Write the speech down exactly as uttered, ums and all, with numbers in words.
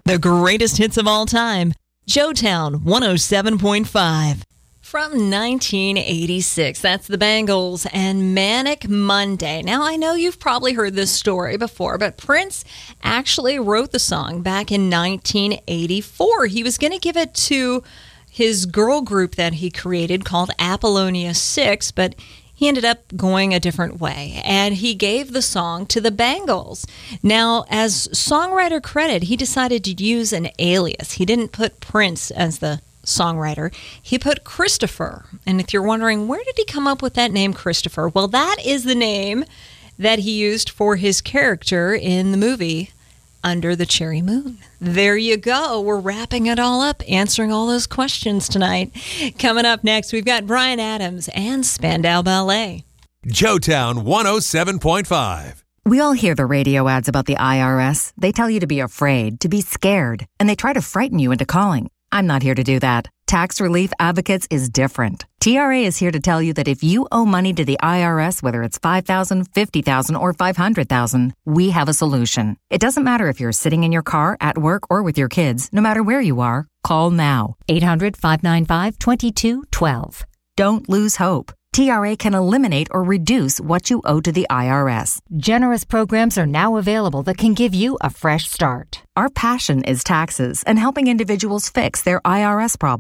The greatest hits of all time. Joetown one oh seven point five. From nineteen eighty-six, that's the Bangles and Manic Monday. Now, I know you've probably heard this story before, but Prince actually wrote the song back in nineteen eighty-four. He was going to give it to his girl group that he created called Apollonia six, but he ended up going a different way, and he gave the song to the Bangles. Now, as songwriter credit, he decided to use an alias. He didn't put Prince as the songwriter. He put Christopher. And if you're wondering, where did he come up with that name, Christopher? Well, that is the name that he used for his character in the movie Under the Cherry Moon. There you go. We're wrapping it all up, answering all those questions tonight. Coming up next, we've got Bryan Adams and Spandau Ballet. Joetown one oh seven point five. We all hear the radio ads about the I R S. They tell you to be afraid, to be scared, and they try to frighten you into calling. I'm not here to do that. Tax Relief Advocates is different. T R A is here to tell you that if you owe money to the I R S, whether it's five thousand dollars, fifty thousand dollars, or five hundred thousand dollars, we have a solution. It doesn't matter if you're sitting in your car, at work, or with your kids. No matter where you are, call now. eight hundred, five nine five, two two one two. Don't lose hope. T R A can eliminate or reduce what you owe to the I R S. Generous programs are now available that can give you a fresh start. Our passion is taxes and helping individuals fix their I R S problems.